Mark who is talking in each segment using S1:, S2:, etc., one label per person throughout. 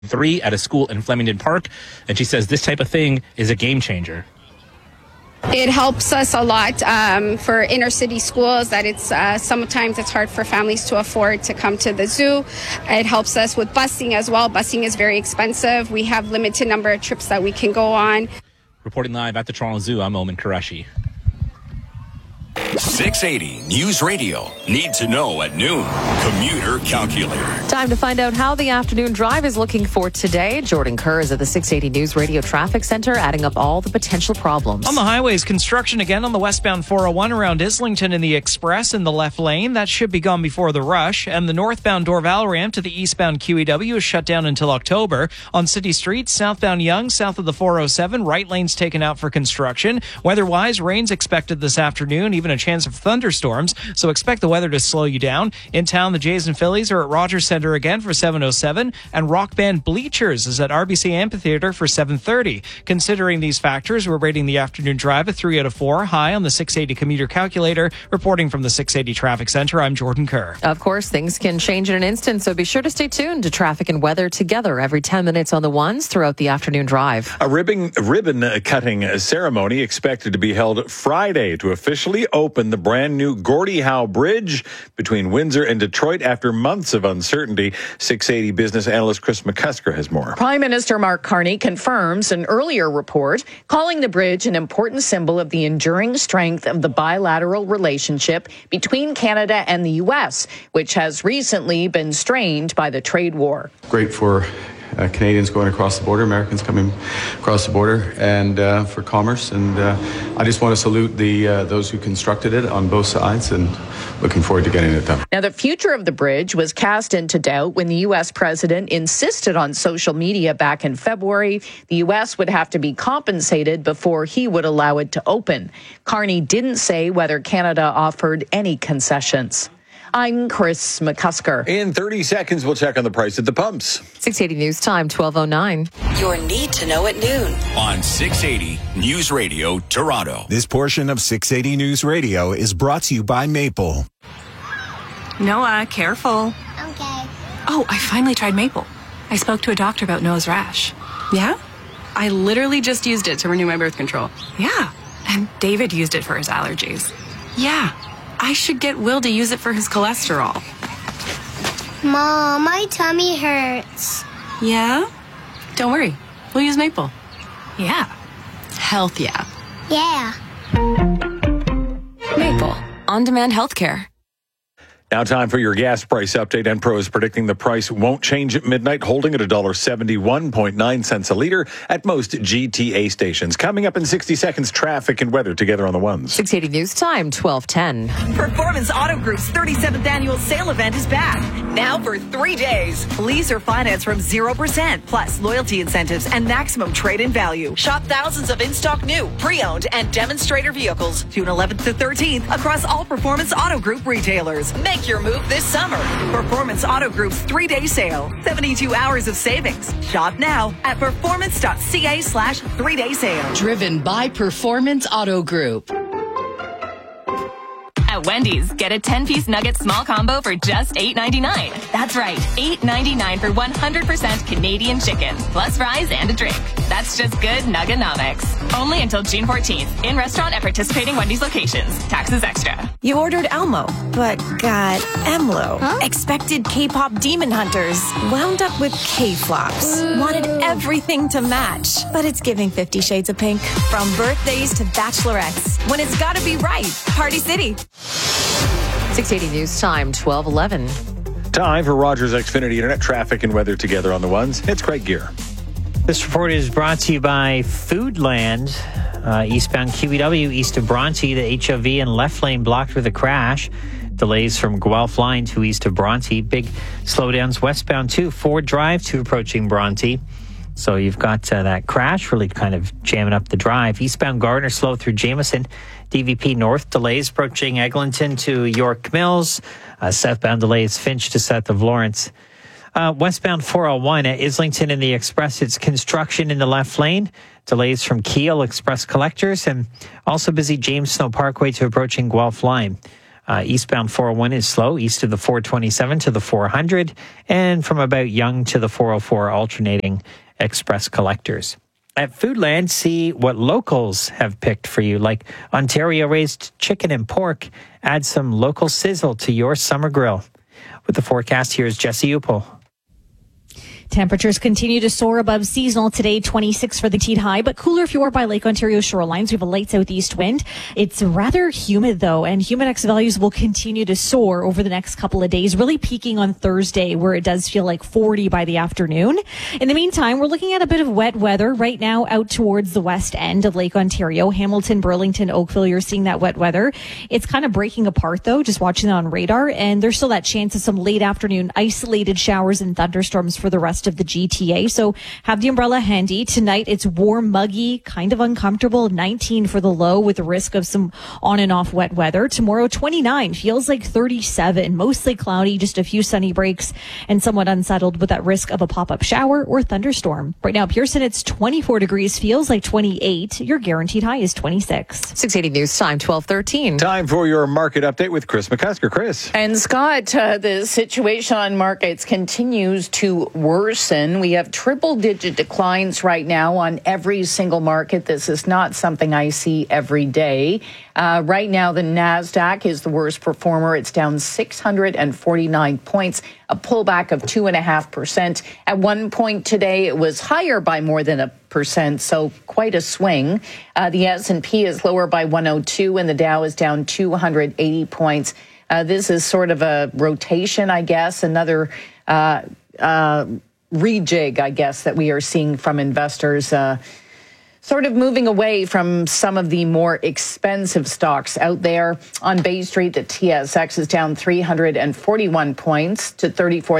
S1: 3 at a school in Flemington Park, and she says this type of thing is a game changer.
S2: It helps us a lot for inner city schools that it's sometimes it's hard for families to afford to come to the zoo. It helps us with busing as well. Busing is very expensive. We have limited number of trips that we can go on.
S1: Reporting live at the Toronto Zoo, I'm Oman Qureshi.
S3: 680 News Radio. Need to know at noon. Commuter Calculator.
S4: Time to find out how the afternoon drive is looking for today. Jordan Kerr is at the 680 News Radio Traffic Center, adding up all the potential problems.
S5: On the highways, construction again on the westbound 401 around Islington in the Express in the left lane. That should be gone before the rush. And the northbound Dorval ramp to the eastbound QEW is shut down until October. On City Street, southbound Yonge, south of the 407, right lane's taken out for construction. Weather-wise, rain's expected this afternoon, even a chance of thunderstorms, so expect the weather to slow you down. In town, the Jays and Phillies are at Rogers Center again for 7:07, and rock band Bleachers is at RBC Amphitheater for 7:30. Considering these factors, we're rating the afternoon drive a 3 out of 4, high on the 680 commuter calculator. Reporting from the 680 Traffic Center, I'm Jordan Kerr.
S4: Of course, things can change in an instant, so be sure to stay tuned to traffic and weather together every 10 minutes on the ones throughout the afternoon drive.
S6: A ribbon cutting ceremony expected to be held Friday to officially open the brand new Gordie Howe Bridge between Windsor and Detroit after months of uncertainty. 680 business analyst Chris McCusker has more.
S7: Prime Minister Mark Carney confirms an earlier report calling the bridge an important symbol of the enduring strength of the bilateral relationship between Canada and the U.S., which has recently been strained by the trade war.
S8: Great for Canadians going across the border, Americans coming across the border, and for commerce. And I just want to salute those who constructed it on both sides, and looking forward to getting it done.
S7: Now, the future of the bridge was cast into doubt when the U.S. president insisted on social media back in February the U.S. would have to be compensated before he would allow it to open. Carney didn't say whether Canada offered any concessions. I'm Chris McCusker.
S6: In 30 seconds, we'll check on the price at the pumps.
S4: 680 News Time, 12:09.
S9: Your need to know at noon.
S3: On 680 News Radio Toronto.
S10: This portion of 680 News Radio is brought to you by Maple.
S11: Noah, careful.
S12: Okay.
S11: Oh, I finally tried Maple. I spoke to a doctor about Noah's rash. Yeah? I literally just used it to renew my birth control. Yeah. And David used it for his allergies. Yeah. I should get Will to use it for his cholesterol.
S12: Mom, my tummy hurts.
S11: Yeah? Don't worry. We'll use Maple. Yeah. Health, yeah.
S12: Yeah.
S9: Maple. On-demand healthcare.
S6: Now time for your gas price update. Enpro is predicting the price won't change at midnight, holding at $1.71.9 a liter at most GTA stations. Coming up in 60 seconds, traffic and weather together on the ones.
S4: 680 News Time, 12:10.
S13: Performance Auto Group's 37th annual sale event is back. Now for 3 days. Lease or finance from 0%, plus loyalty incentives and maximum trade-in value. Shop thousands of in-stock new, pre-owned, and demonstrator vehicles June 11th to 13th across all Performance Auto Group retailers. Make your move this summer. Performance Auto Group's 3-day sale. 72 hours of savings. Shop now at performance.ca/3-day sale.
S14: Driven by Performance Auto Group.
S15: At Wendy's, get a 10-piece nugget small combo for just $8.99. That's right, $8.99 for 100% Canadian chicken, plus fries and a drink. That's just good Nuggenomics. Only until June 14th. In restaurant at participating Wendy's locations. Taxes extra.
S16: You ordered Elmo, but got Emlo.
S12: Huh?
S16: Expected K-pop demon hunters. Wound up with K-flops. Wanted everything to match. But it's giving 50 Shades of Pink. From birthdays to bachelorettes. When it's gotta be right. Party City.
S4: 680 News Time, 12:11.
S6: Time for Rogers Xfinity Internet traffic and weather together on the ones. It's Craig Gear.
S17: This report is brought to you by Foodland. Eastbound QEW, east of Bronte, the HOV and left lane blocked with a crash. Delays from Guelph line to east of Bronte. Big slowdowns westbound too. Ford Drive to approaching Bronte. So you've got that crash really kind of jamming up the drive. Eastbound Gardner slow through Jameson. DVP North delays approaching Eglinton to York Mills. Southbound delays Finch to south of Lawrence. Westbound 401 at Islington in the Express. It's construction in the left lane. Delays from Kiel Express Collectors, and also busy James Snow Parkway to approaching Guelph line. Eastbound 401 is slow, east of the 427 to the 400, and from about Yonge to the 404 alternating express collectors. At Foodland, see what locals have picked for you, like Ontario-raised chicken and pork. Add some local sizzle to your summer grill. With the forecast, here's Jesse Upel.
S18: Temperatures continue to soar above seasonal today, 26 for the teat high, but cooler if you are by Lake Ontario shorelines. We have a light southeast wind. It's rather humid though, and Humidex values will continue to soar over the next couple of days, really peaking on Thursday where it does feel like 40 by the afternoon. In the meantime, we're looking at a bit of wet weather right now out towards the west end of Lake Ontario, Hamilton, Burlington, Oakville. You're seeing that wet weather. It's kind of breaking apart though, just watching it on radar, and there's still that chance of some late afternoon isolated showers and thunderstorms for the rest of the GTA. So have the umbrella handy. Tonight it's warm, muggy, kind of uncomfortable. 19 for the low with the risk of some on and off wet weather. Tomorrow 29, feels like 37, mostly cloudy, just a few sunny breaks and somewhat unsettled with that risk of a pop-up shower or thunderstorm. Right now Pearson, it's 24 degrees, feels like 28. Your guaranteed high is 26.
S4: 680 News Time, 12:13.
S6: Time for your market update with Chris McCusker. Chris.
S7: And Scott, the situation on markets continues to worsen. We have triple-digit declines right now on every single market. This is not something I see every day. Right now, the NASDAQ is the worst performer. It's down 649 points, a pullback of 2.5%. At one point today, it was higher by more than 1%, so quite a swing. The S&P is lower by 102, and the Dow is down 280 points. This is sort of a rotation, I guess, another rejig, I guess, that we are seeing from investors, sort of moving away from some of the more expensive stocks out there. On Bay Street, the TSX is down 341 points to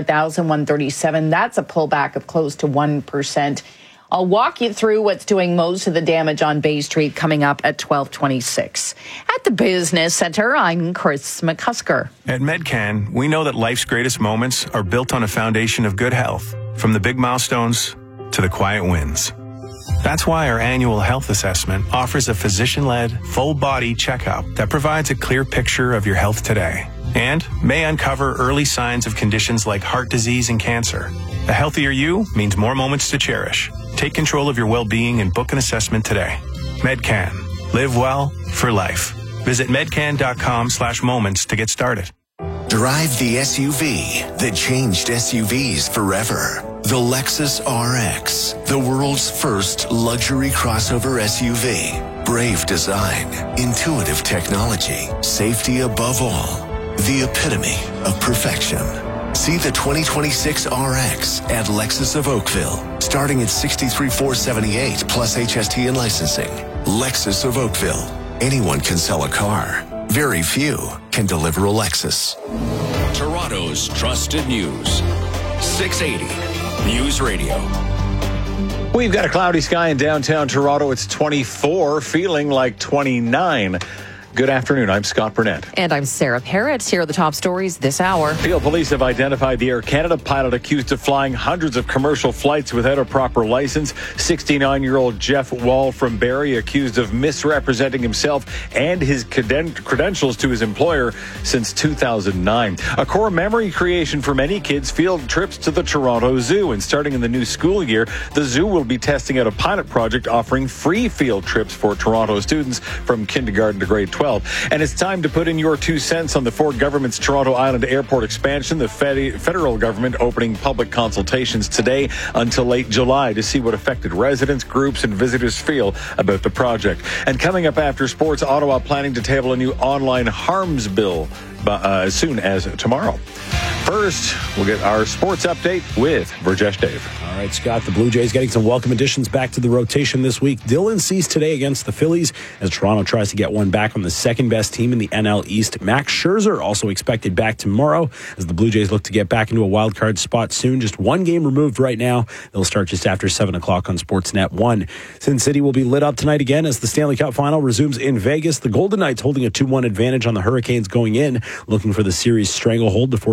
S7: 34,137. That's a pullback of close to 1%. I'll walk you through what's doing most of the damage on Bay Street coming up at 12:26. At the Business Center, I'm Chris McCusker.
S19: At Medcan, we know that life's greatest moments are built on a foundation of good health, from the big milestones to the quiet wins. That's why our annual health assessment offers a physician-led, full-body checkup that provides a clear picture of your health today and may uncover early signs of conditions like heart disease and cancer. A healthier you means more moments to cherish. Take control of your well-being and book an assessment today. Medcan. Live well for life. Visit medcan.com/moments to get started.
S20: Drive the SUV that changed SUVs forever. The Lexus RX, the world's first luxury crossover SUV. Brave design, intuitive technology, safety above all. The epitome of perfection. See the 2026 RX at Lexus of Oakville, starting at $63,478 plus HST and licensing. Lexus of Oakville. Anyone can sell a car. Very few can deliver a Lexus.
S3: Toronto's trusted news. 680 News Radio.
S6: We've got a cloudy sky in downtown Toronto. It's 24, feeling like 29. Good afternoon. I'm Scott Burnett.
S4: And I'm Sarah Parrott. Here are the top stories this hour.
S6: Peel police have identified the Air Canada pilot accused of flying hundreds of commercial flights without a proper license. 69-year-old Jeff Wall from Barrie accused of misrepresenting himself and his credentials to his employer since 2009. A core memory creation for many kids, field trips to the Toronto Zoo. And starting in the new school year, the zoo will be testing out a pilot project offering free field trips for Toronto students from kindergarten to grade 12. And it's time to put in your 2 cents on the Ford government's Toronto Island Airport expansion. The federal government opening public consultations today until late July to see what affected residents, groups, and visitors feel about the project. And coming up after sports, Ottawa planning to table a new online harms bill as soon as tomorrow. First, we'll get our sports update with Burjesh Dave.
S21: All right, Scott, the Blue Jays getting some welcome additions back to the rotation this week. Dylan Cease today against the Phillies as Toronto tries to get one back on the second-best team in the NL East. Max Scherzer also expected back tomorrow as the Blue Jays look to get back into a wild card spot soon. Just one game removed right now. They'll start just after 7 o'clock on Sportsnet 1. Sin City will be lit up tonight again as the Stanley Cup Final resumes in Vegas. The Golden Knights holding a 2-1 advantage on the Hurricanes going in, looking for the series stranglehold before taking things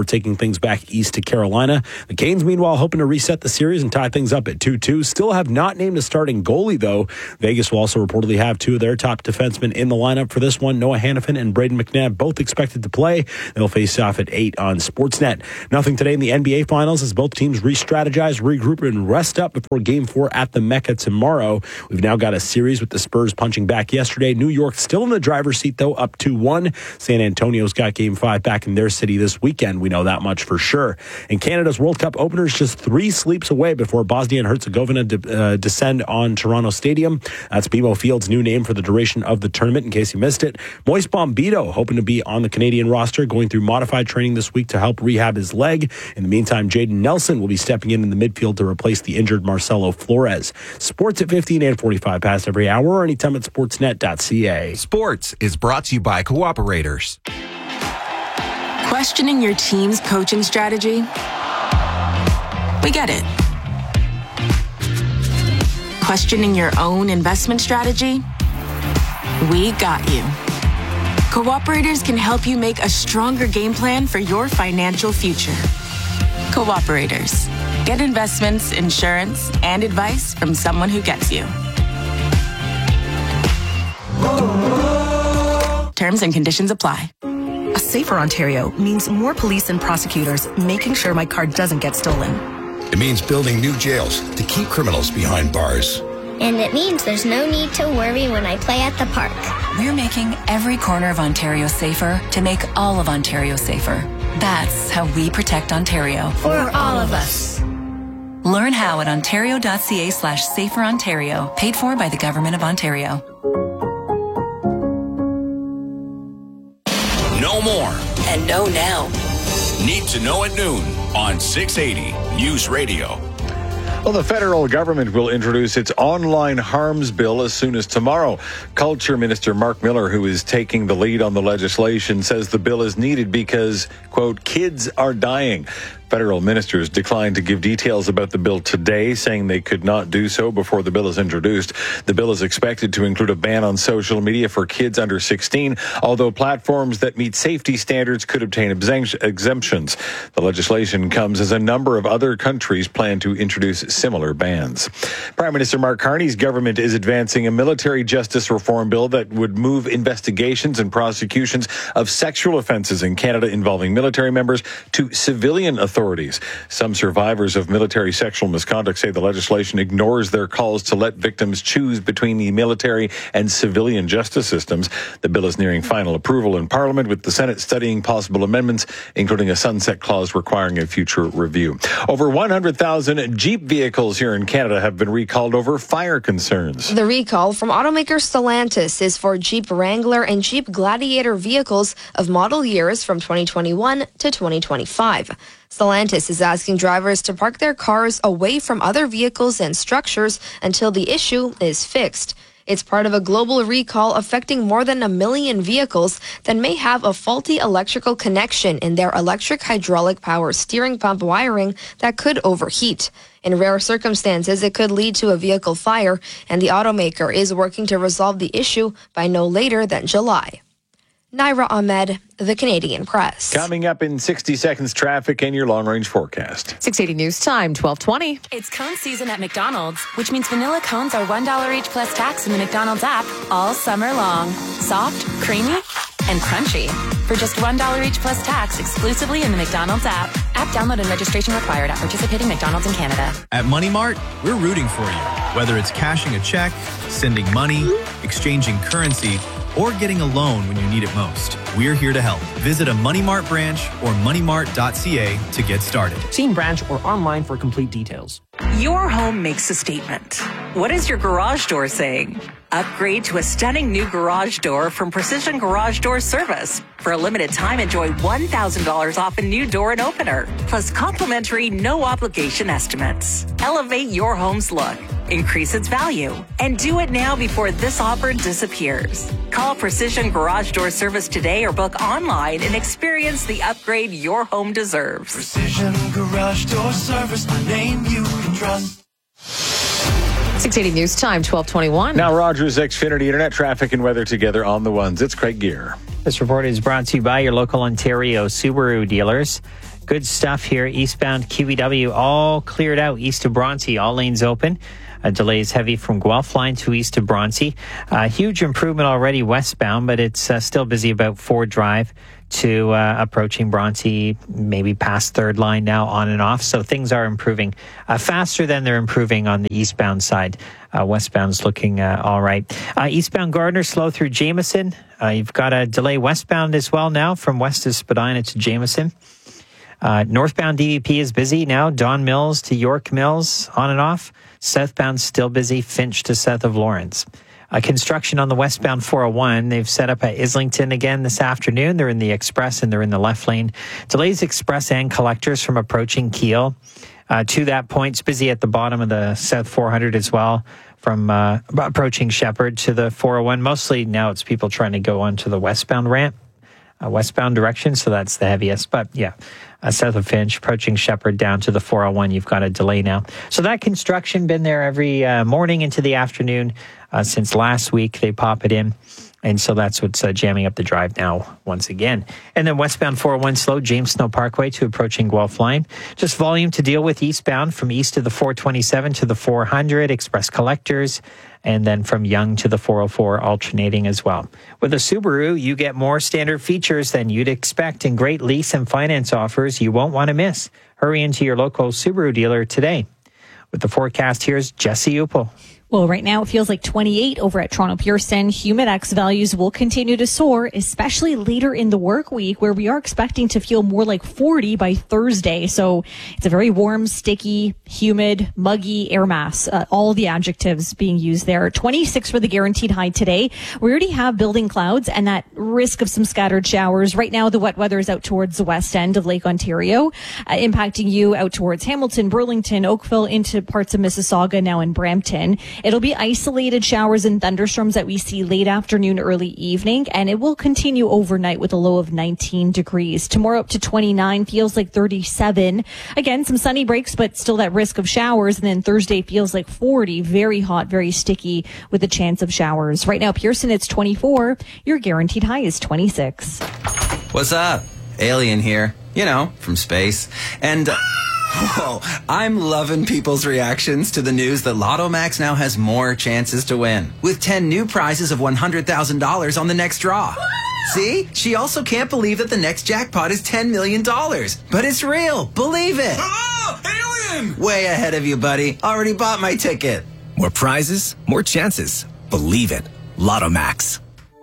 S21: things back east to Carolina. The Canes, meanwhile, hoping to reset the series and tie things up at 2-2. Still have not named a starting goalie, though. Vegas will also reportedly have two of their top defensemen in the lineup for this one. Noah Hannafin and Braden McNabb both expected to play. They'll face off at 8 on Sportsnet. Nothing today in the NBA Finals as both teams re-strategize, regroup, and rest up before Game 4 at the Mecca tomorrow. We've now got a series with the Spurs punching back yesterday. New York still in the driver's seat, though, up 2-1. San Antonio's got Game 5 back in their city this weekend. We know that much for sure. And Canada's World Cup opener is just 3 sleeps away before Bosnia and Herzegovina descend on Toronto Stadium. That's BMO Field's new name for the duration of the tournament, in case you missed it. Moise Bombito hoping to be on the Canadian roster, going through modified training this week to help rehab his leg. In the meantime, Jaden Nelson will be stepping in the midfield to replace the injured Marcelo Flores. Sports at 15 and 45 past every hour or anytime at sportsnet.ca.
S10: Sports is brought to you by Cooperators.
S9: Questioning your team's coaching strategy? We get it. Questioning your own investment strategy? We got you. Cooperators can help you make a stronger game plan for your financial future. Cooperators. Get investments, insurance, and advice from someone who gets you. Terms and conditions apply.
S2: A safer Ontario means more police and prosecutors making sure my car doesn't get stolen.
S22: It means building new jails to keep criminals behind bars.
S12: And it means there's no need to worry when I play at the park.
S23: We're making every corner of Ontario safer to make all of Ontario safer. That's how we protect Ontario.
S12: For all of us.
S23: Learn how at ontario.ca/saferontario, paid for by the Government of Ontario.
S3: No more.
S9: And know now.
S3: Need to know at noon on 680 News Radio.
S6: Well, the federal government will introduce its online harms bill as soon as tomorrow. Culture Minister Mark Miller, who is taking the lead on the legislation, says the bill is needed because, quote, kids are dying. Federal ministers declined to give details about the bill today, saying they could not do so before the bill is introduced. The bill is expected to include a ban on social media for kids under 16, although platforms that meet safety standards could obtain exemptions. The legislation comes as a number of other countries plan to introduce similar bans. Prime Minister Mark Carney's government is advancing a military justice reform bill that would move investigations and prosecutions of sexual offences in Canada involving military members to civilian authorities. Some survivors of military sexual misconduct say the legislation ignores their calls to let victims choose between the military and civilian justice systems. The bill is nearing final approval in Parliament, with the Senate studying possible amendments, including a sunset clause requiring a future review. Over 100,000 Jeep vehicles here in Canada have been recalled over fire concerns.
S24: The recall from automaker Stellantis is for Jeep Wrangler and Jeep Gladiator vehicles of model years from 2021 to 2025. Stellantis is asking drivers to park their cars away from other vehicles and structures until the issue is fixed. It's part of a global recall affecting more than 1 million vehicles that may have a faulty electrical connection in their electric hydraulic power steering pump wiring that could overheat. In rare circumstances, it could lead to a vehicle fire, and the automaker is working to resolve the issue by no later than July. Naira Ahmed, The Canadian Press.
S6: Coming up in 60 seconds, traffic and your long-range forecast.
S4: 680 News Time, 12:20.
S15: It's cone season at McDonald's, which means vanilla cones are $1 each plus tax in the McDonald's app all summer long. Soft, creamy, and crunchy. For just $1 each plus tax exclusively in the McDonald's app. App download and registration required at participating McDonald's in Canada.
S25: At Money Mart, we're rooting for you. Whether it's cashing a check, sending money, exchanging currency, or getting a loan when you need it most. We're here to help. Visit a Money Mart branch or moneymart.ca to get started.
S26: See in branch or online for complete details.
S13: Your home makes a statement. What is your garage door saying? Upgrade to a stunning new garage door from Precision Garage Door Service. For a limited time, enjoy $1,000 off a new door and opener, plus complimentary no-obligation estimates. Elevate your home's look, increase its value, and do it now before this offer disappears. Call Precision Garage Door Service today or book online and experience the upgrade your home deserves.
S27: Precision Garage Door Service, the name you can trust.
S4: 680 News Time, 12:21.
S6: Now Rogers Xfinity Internet traffic and weather together on the ones. It's Craig Gear.
S17: This report is brought to you by your local Ontario Subaru dealers. Good stuff here. Eastbound QEW all cleared out east of Bronte. All lanes open. Delays heavy from Guelph line to east of Bronte. Huge improvement already westbound, but it's still busy about Ford Drive to approaching Bronte, maybe past third line now, on and off. So things are improving faster than they're improving on the eastbound side. Westbound's looking all right. Eastbound Gardner, slow through Jameson. You've got a delay westbound as well now from west of Spadina to Jameson. Northbound DVP is busy now. Don Mills to York Mills, on and off. Southbound still busy. Finch to south of Lawrence. Construction on the westbound 401. They've set up at Islington again this afternoon. They're in the express and they're in the left lane. Delays express and collectors from approaching Kiel. To that point, it's busy at the bottom of the South 400 as well, from approaching Shepherd to the 401. Mostly now it's people trying to go onto the westbound ramp, westbound direction, so that's the heaviest. But yeah, south of Finch, approaching Shepherd down to the 401, you've got a delay now. So that construction been there every morning into the afternoon since last week. They pop it in. And so that's what's jamming up the drive now once again. And then westbound 401 slow, James Snow Parkway to approaching Guelph line. Just volume to deal with eastbound from east of the 427 to the 400, express collectors, and then from Yonge to the 404 alternating as well. With a Subaru, you get more standard features than you'd expect and great lease and finance offers you won't want to miss. Hurry into your local Subaru dealer today. With the forecast, here's Jesse Upel.
S1: Well, right now it feels like 28 over at Toronto Pearson. Humidex values will continue to soar, especially later in the work week, where we are expecting to feel more like 40 by Thursday. So it's a very warm, sticky, humid, muggy air mass. All the adjectives being used there. 26 for the guaranteed high today. We already have building clouds and that risk of some scattered showers. Right now, the wet weather is out towards the west end of Lake Ontario, impacting you out towards Hamilton, Burlington, Oakville, into parts of Mississauga, now in Brampton. It'll be isolated showers and thunderstorms that we see late afternoon, early evening, and it will continue overnight with a low of 19 degrees. Tomorrow up to 29, feels like 37. Again, some sunny breaks, but still that risk of showers. And then Thursday feels like 40, very hot, very sticky with a chance of showers. Right now, Pearson, it's 24. Your guaranteed high is 26.
S5: What's up? Alien here, you know, from space. And whoa, I'm loving people's reactions to the news that Lotto Max now has more chances to win, with 10 new prizes of $100,000 on the next draw. See? She also can't believe that the next jackpot is $10 million. But it's real. Believe it.
S8: Oh, alien!
S5: Way ahead of you, buddy. Already bought my ticket.
S11: More prizes, more chances. Believe it. Lotto Max.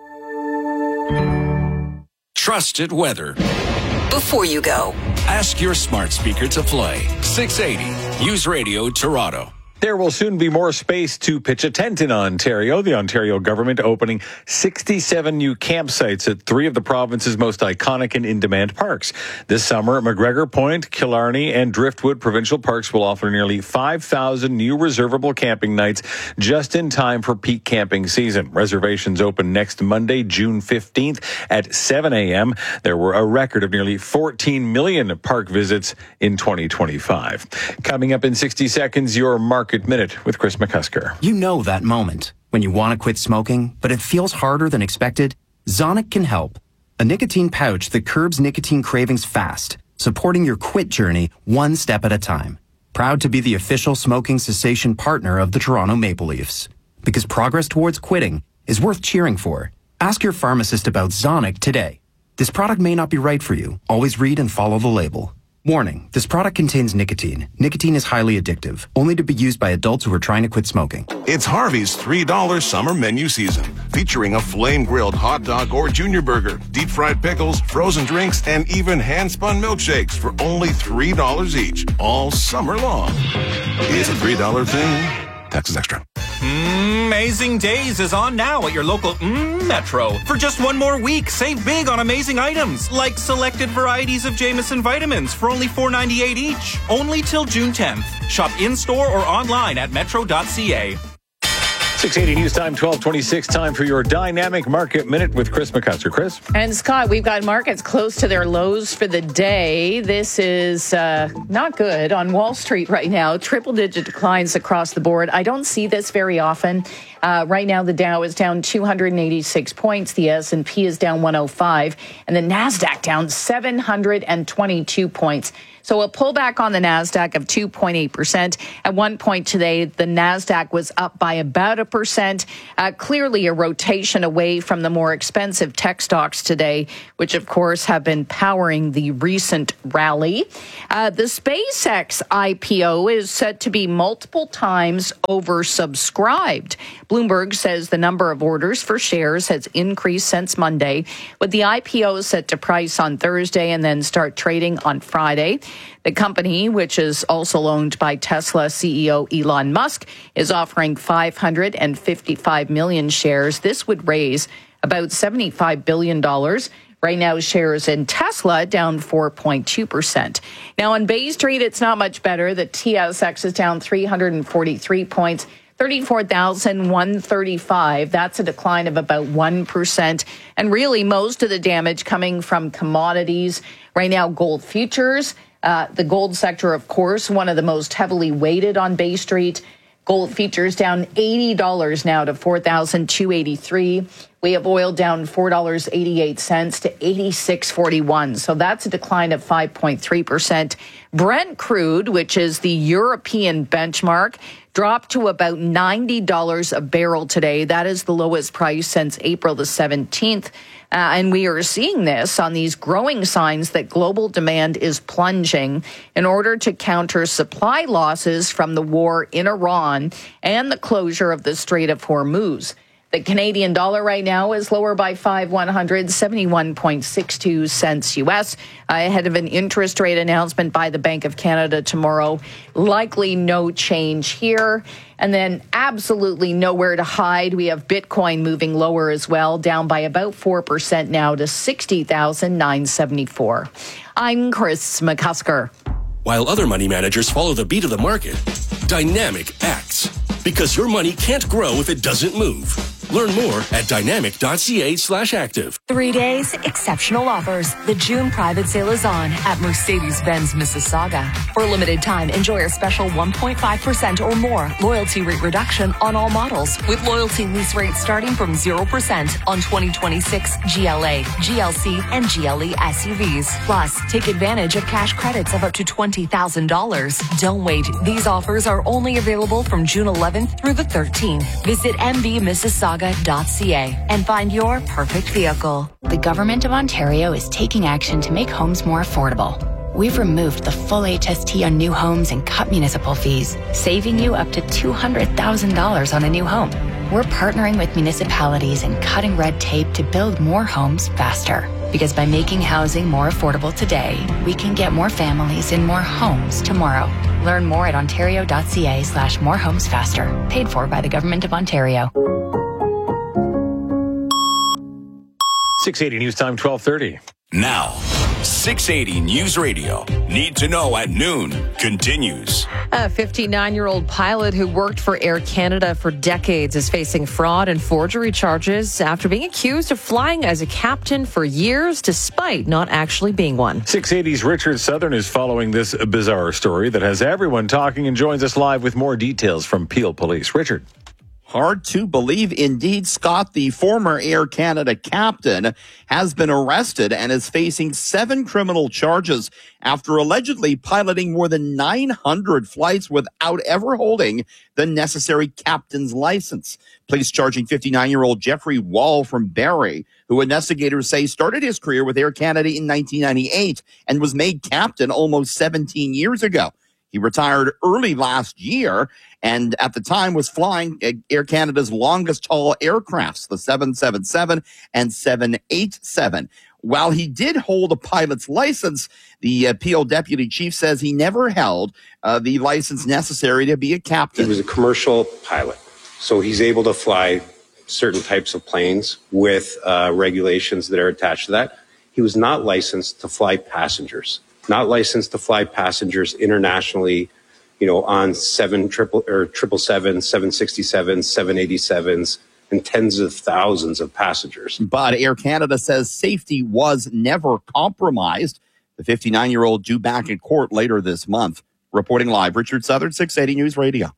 S3: Trusted weather.
S14: Before you go,
S3: ask your smart speaker to play 680 News Radio Toronto.
S6: There will soon be more space to pitch a tent in Ontario. The Ontario government opening 67 new campsites at 3 of the province's most iconic and in-demand parks. This summer, McGregor Point, Killarney, and Driftwood provincial parks will offer nearly 5,000 new reservable camping nights just in time for peak camping season. Reservations open next Monday, June 15th at 7 a.m. There were a record of nearly 14 million park visits in 2025. Coming up in 60 seconds, your Market Minute with Chris McCusker.
S16: You know that moment when you want to quit smoking, but it feels harder than expected? Zonic can help. A nicotine pouch that curbs nicotine cravings fast, supporting your quit journey one step at a time. Proud to be the official smoking cessation partner of the Toronto Maple Leafs. Because progress towards quitting is worth cheering for. Ask your pharmacist about Zonic today. This product may not be right for you. Always read and follow the label. Warning, this product contains nicotine. Nicotine is highly addictive, only to be used by adults who are trying to quit smoking.
S18: It's Harvey's $3 summer menu season, featuring a flame-grilled hot dog or junior burger, deep-fried pickles, frozen drinks, and even hand-spun milkshakes for only $3 each, all summer long. It's a $3 thing. Taxes extra.
S25: Amazing Days is on now at your local Metro. For just one more week, save big on amazing items, like selected varieties of Jameson vitamins for only $4.98 each. Only till June 10th. Shop in-store or online at metro.ca.
S6: 680 News Time, 1226. Time for your Dynamic Market Minute with Chris McCusker. Chris?
S2: And Scott, we've got markets close to their lows for the day. This is not good on Wall Street right now. Triple-digit declines across the board. I don't see this very often. Right now, the Dow is down 286 points. The S&P is down 105. And the NASDAQ down 722 points. So a pullback on the NASDAQ of 2.8%. At one point today, the NASDAQ was up by about 1%. Clearly a rotation away from the more expensive tech stocks today, which of course have been powering the recent rally. The SpaceX IPO is set to be multiple times oversubscribed. Bloomberg says the number of orders for shares has increased since Monday, with the IPO set to price on Thursday and then start trading on Friday. The company, which is also owned by Tesla CEO Elon Musk, is offering 555 million shares. This would raise about $75 billion. Right now, shares in Tesla down 4.2%. Now, on Bay Street, it's not much better. The TSX is down 343 points. 34,135. That's a decline of about 1%. And really, most of the damage coming from commodities. Right now, gold futures. The gold sector, of course, one of the most heavily weighted on Bay Street. Gold futures down $80 now to $4,283. We have oil down $4.88 to $86.41. So that's a decline of 5.3%. Brent crude, which is the European benchmark, dropped to about $90 a barrel today. That is the lowest price since April the 17th. And we are seeing this on these growing signs that global demand is plunging in order to counter supply losses from the war in Iran and the closure of the Strait of Hormuz. The Canadian dollar right now is lower by 71.62 cents U.S. Ahead of an interest rate announcement by the Bank of Canada tomorrow. Likely no change here. And then absolutely nowhere to hide. We have Bitcoin moving lower as well, down by about 4% now to 60,974. I'm Chris McCusker.
S7: While other money managers follow the beat of the market, Dynamic acts. Because your money can't grow if it doesn't move. Learn more at dynamic.ca/active.
S8: 3 days, exceptional offers. The June private sale is on at Mercedes-Benz Mississauga. For a limited time, enjoy our special 1.5% or more loyalty rate reduction on all models, with loyalty lease rates starting from 0% on 2026 GLA, GLC, and GLE SUVs. Plus, take advantage of cash credits of up to $20,000. Don't wait. These offers are only available from June 11th through the 13th. Visit mbmississauga.ca and find your perfect vehicle.
S10: The Government of Ontario is taking action to make homes more affordable. We've removed the full HST on new homes and cut municipal fees, saving you up to $200,000 on a new home. We're partnering with municipalities and cutting red tape to build more homes faster. Because by making housing more affordable today, we can get more families in more homes tomorrow. Learn more at ontario.ca/morehomesfaster. Paid for by the Government of Ontario.
S6: 680 News Time, 1230.
S3: Now, 680 News Radio. Need to know at noon continues.
S4: A 59-year-old pilot who worked for Air Canada for decades is facing fraud and forgery charges after being accused of flying as a captain for years despite not actually being one.
S6: 680's Richard Southern is following this bizarre story that has everyone talking and joins us live with more details from Peel Police. Richard.
S19: Hard to believe indeed, Scott. The former Air Canada captain has been arrested and is facing 7 criminal charges after allegedly piloting more than 900 flights without ever holding the necessary captain's license. Police charging 59-year-old Jeffrey Wall from Barrie, who investigators say started his career with Air Canada in 1998 and was made captain almost 17 years ago. He retired early last year and at the time was flying Air Canada's longest haul aircrafts, the 777 and 787. While he did hold a pilot's license, the Peel deputy chief says he never held the license necessary to be a captain.
S20: He was a commercial pilot, so he's able to fly certain types of planes with regulations that are attached to that. He was not licensed to fly passengers. Not licensed to fly passengers internationally on 777, 767, 787s, and tens of thousands of passengers.
S19: But Air Canada says safety was never compromised. The 59-year-old due back in court later this month. Reporting live, Richard Southern, 680 News Radio.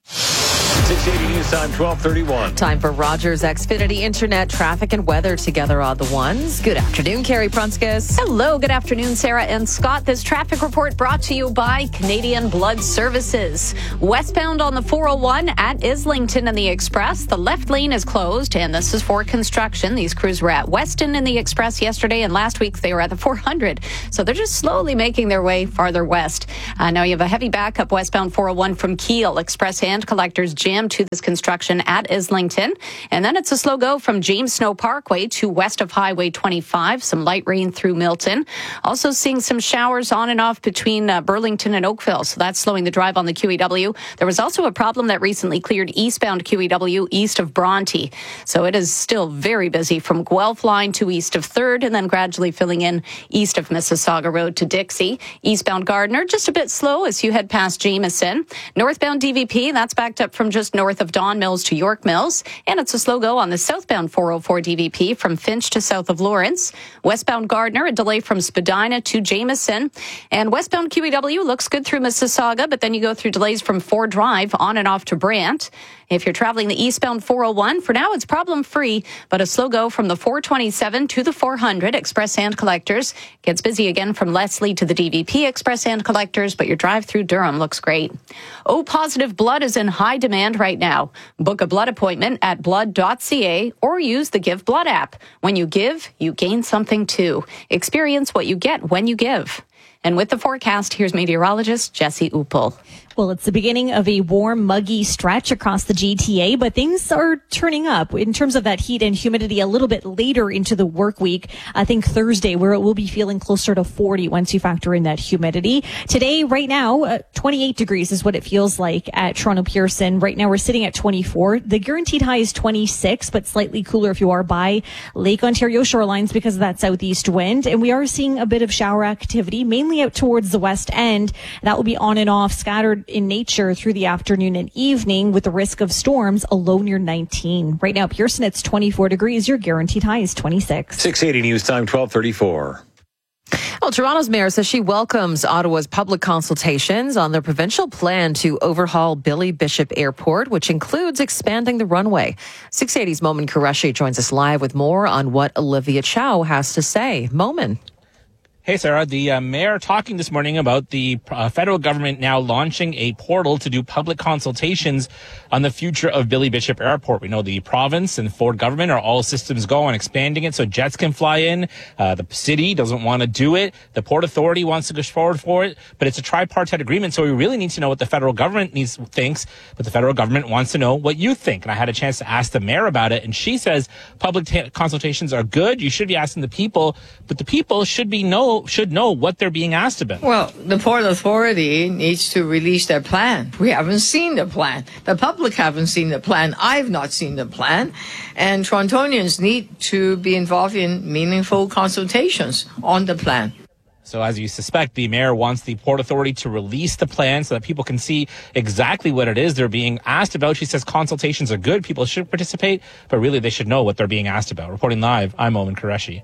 S6: 680 News Time, 12:31.
S4: Time for Rogers Xfinity Internet traffic and weather together on the ones. Good afternoon, Carrie Prunskis.
S9: Hello, good afternoon, Sarah and Scott. This traffic report brought to you by Canadian Blood Services. Westbound on the 401 at Islington and the Express, the left lane is closed, and this is for construction. These crews were at Weston and the Express yesterday, and last week they were at the 400. So they're just slowly making their way farther west. Now you have a heavy backup westbound 401 from Kiel. Express hand collectors jammed to this construction at Islington. And then it's a slow go from James Snow Parkway to west of Highway 25. Some light rain through Milton. Also seeing some showers on and off between Burlington and Oakville. So that's slowing the drive on the QEW. There was also a problem that recently cleared eastbound QEW east of Bronte. So it is still very busy from Guelph line to east of 3rd and then gradually filling in east of Mississauga Road to Dixie. Eastbound Gardiner, just a bit slow as you head past Jameson. Northbound DVP, that's backed up from just north of Don Mills to York Mills. And it's a slow go on the southbound 404 DVP from Finch to south of Lawrence. Westbound Gardiner, a delay from Spadina to Jameson. And westbound QEW looks good through Mississauga, but then you go through delays from Ford Drive on and off to Brant. If you're traveling the eastbound 401, for now it's problem-free, but a slow go from the 427 to the 400 Express hand collectors. Gets busy again from Leslie to the DVP Express hand collectors, but your drive through Durham looks great. O-positive blood is in high demand right now. Book a blood appointment at blood.ca or use the Give Blood app. When you give, you gain something too. Experience what you get when you give. And with the forecast, here's meteorologist Jesse Uppel.
S1: Well, it's the beginning of a warm, muggy stretch across the GTA, but things are turning up in terms of that heat and humidity a little bit later into the work week. I think Thursday, where it will be feeling closer to 40 once you factor in that humidity. Today, right now, 28 degrees is what it feels like at Toronto Pearson. Right now, we're sitting at 24. The guaranteed high is 26, but slightly cooler if you are by Lake Ontario shorelines because of that southeast wind. And we are seeing a bit of shower activity, mainly out towards the west end. That will be on and off, scattered in nature through the afternoon and evening with the risk of storms, a low near 19. Right now, Pearson, it's 24 degrees. Your guaranteed high is 26.
S6: 680 News Time, 12:34.
S4: Well, Toronto's mayor says she welcomes Ottawa's public consultations on their provincial plan to overhaul Billy Bishop Airport, which includes expanding the runway. 680's Momin Qureshi joins us live with more on what Olivia Chow has to say. Momin.
S12: Hey, Sarah. The mayor talking this morning about the federal government now launching a portal to do public consultations on the future of Billy Bishop Airport. We know the province and Ford government are all systems go on expanding it so jets can fly in. The city doesn't want to do it. The Port Authority wants to go forward for it, but it's a tripartite agreement. So we really need to know what the federal government thinks, but the federal government wants to know what you think. And I had a chance to ask the mayor about it, and she says public consultations are good. You should be asking the people, but the people should know what they're being asked about.
S15: Well, the Port Authority needs to release their plan. We haven't seen the plan. The public haven't seen the plan. I've not seen the plan. And Torontonians need to be involved in meaningful consultations on the plan.
S12: So as you suspect, the mayor wants the Port Authority to release the plan so that people can see exactly what it is they're being asked about. She says consultations are good. People should participate, but really they should know what they're being asked about. Reporting live, I'm Momin Qureshi.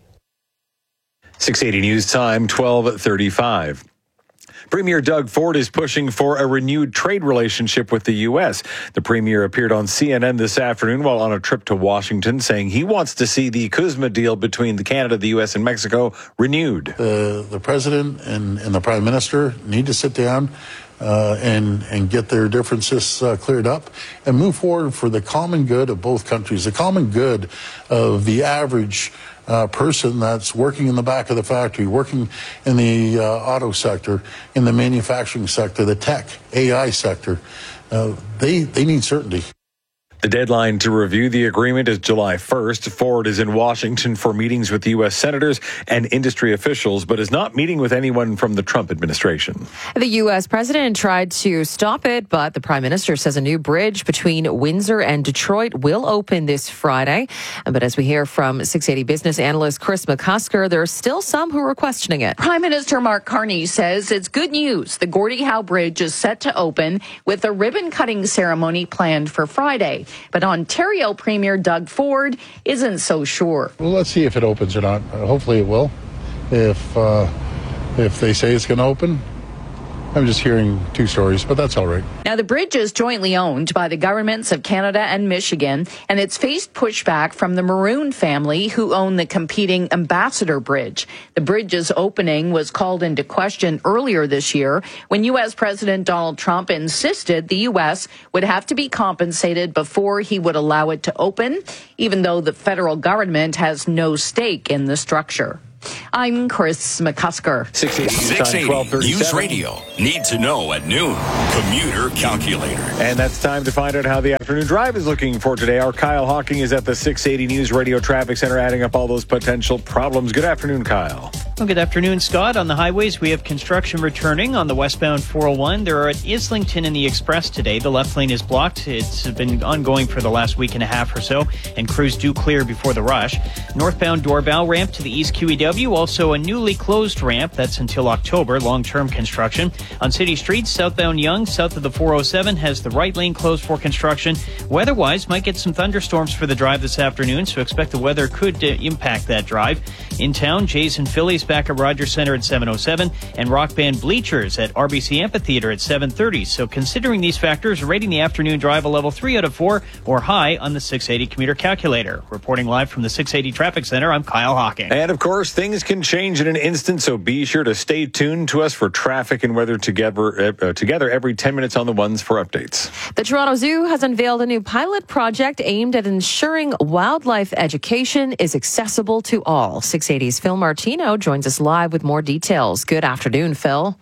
S6: 680 News Time, 12:35. Premier Doug Ford is pushing for a renewed trade relationship with the U.S. The premier appeared on CNN this afternoon while on a trip to Washington, saying he wants to see the CUSMA deal between Canada, the U.S., and Mexico renewed.
S21: The president and the prime minister need to sit down and get their differences cleared up and move forward for the common good of both countries, the common good of the average person that's working in the back of the factory, working in the auto sector, in the manufacturing sector, the tech, AI sector. They need certainty.
S6: The deadline to review the agreement is July 1st. Ford is in Washington for meetings with U.S. senators and industry officials, but is not meeting with anyone from the Trump administration.
S4: The U.S. president tried to stop it, but the prime minister says a new bridge between Windsor and Detroit will open this Friday. But as we hear from 680 business analyst Chris McCusker, there are still some who are questioning it.
S2: Prime Minister Mark Carney says it's good news. The Gordie Howe Bridge is set to open with a ribbon-cutting ceremony planned for Friday. But Ontario Premier Doug Ford isn't so sure.
S21: Well, let's see if it opens or not. Hopefully it will. If they say it's going to open, I'm just hearing two stories, but that's all right.
S2: Now, the bridge is jointly owned by the governments of Canada and Michigan, and it's faced pushback from the Maroon family, who own the competing Ambassador Bridge. The bridge's opening was called into question earlier this year when U.S. President Donald Trump insisted the U.S. would have to be compensated before he would allow it to open, even though the federal government has no stake in the structure. I'm Chris McCusker.
S3: 680 News Radio. Need to know at noon. Commuter Calculator.
S6: And that's time to find out how the afternoon drive is looking for today. Our Kyle Hawking is at the 680 News Radio Traffic Center adding up all those potential problems. Good afternoon, Kyle.
S13: Well, good afternoon, Scott. On the highways, we have construction returning on the westbound 401. There are at Islington in the Express today. The left lane is blocked. It's been ongoing for the last week and a half or so, and crews do clear before the rush. Northbound Doorbell ramp to the East QEW, also a newly closed ramp. That's until October, long-term construction. On city streets, southbound Yonge, south of the 407, has the right lane closed for construction. Weather-wise, might get some thunderstorms for the drive this afternoon, so expect the weather could impact that drive. In town, Jays and Phillies back at Rogers Center at 7:07, and Rock Band Bleachers at RBC Amphitheater at 7:30. So considering these factors, rating the afternoon drive a level 3 out of 4 or high on the 680 commuter calculator. Reporting live from the 680 Traffic Center, I'm Kyle Hawking.
S6: And of course, things can change in an instant, so be sure to stay tuned to us for traffic and weather together every 10 minutes on the ones for updates.
S4: The Toronto Zoo has unveiled a new pilot project aimed at ensuring wildlife education is accessible to all. 680's Phil Martino joins us live with more details. Good afternoon, Phil.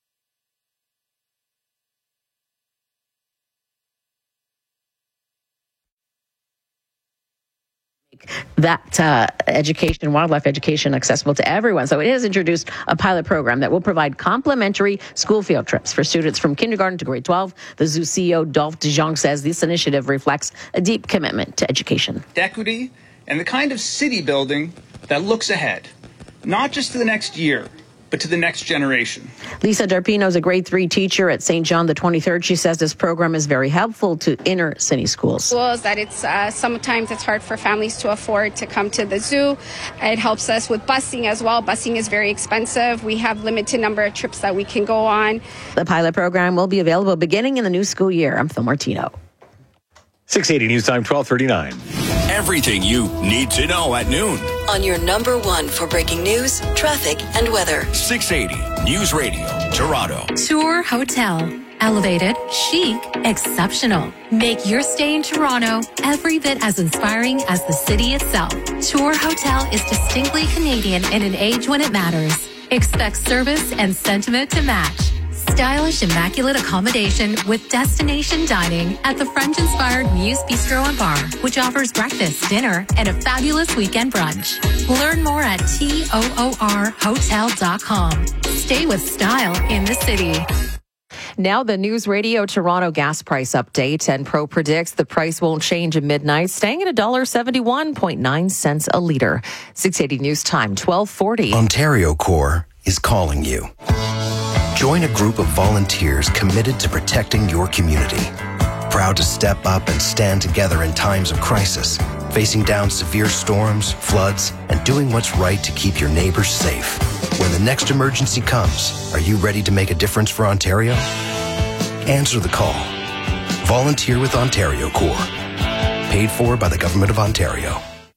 S17: That education, wildlife education, accessible to everyone. So it has introduced a pilot program that will provide complimentary school field trips for students from kindergarten to grade 12. The zoo CEO, Dolph DeJong, says this initiative reflects a deep commitment to education.
S22: Equity and the kind of city building that looks ahead, not just to the next year, but to the next generation.
S17: Lisa Darpino is a grade 3 teacher at St. John the 23rd. She says this program is very helpful to inner city schools.
S23: That it's sometimes it's hard for families to afford to come to the zoo. It helps us with busing as well. Busing is very expensive. We have limited number of trips that we can go on.
S17: The pilot program will be available beginning in the new school year. I'm Phil Martino.
S6: 680 News Time, 12:39.
S3: Everything you need to know at noon.
S14: On your number one for breaking news, traffic, and weather.
S3: 680 News Radio, Toronto.
S24: Tour Hotel. Elevated, chic, exceptional. Make your stay in Toronto every bit as inspiring as the city itself. Tour Hotel is distinctly Canadian in an age when it matters. Expect service and sentiment to match. Stylish, immaculate accommodation with destination dining at the French-inspired Muse Bistro and Bar, which offers breakfast, dinner, and a fabulous weekend brunch. Learn more at TOORhotel.com. Stay with style in the city.
S4: Now the News Radio Toronto gas price update, and Pro predicts the price won't change at midnight, staying at $1.71.9 a litre. 680 News Time, 12:40.
S26: Ontario Corps is calling you. Join a group of volunteers committed to protecting your community. Proud to step up and stand together in times of crisis, facing down severe storms, floods, and doing what's right to keep your neighbors safe. When the next emergency comes, are you ready to make a difference for Ontario? Answer the call. Volunteer with Ontario Corps. Paid for by the Government of Ontario.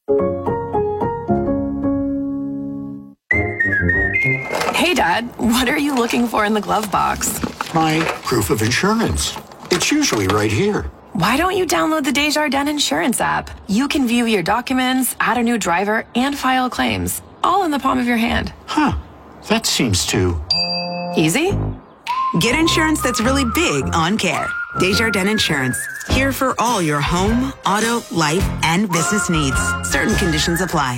S27: Hey, Dad, what are you looking for in the glove box?
S28: My proof of insurance. It's usually right here.
S27: Why don't you download the Desjardins Insurance app? You can view your documents, add a new driver, and file claims, all in the palm of your hand.
S28: Huh. That seems too...
S27: easy?
S29: Get insurance that's really big on Care. Desjardins Insurance.
S5: Here for all your home, auto, life, and business needs. Certain conditions apply.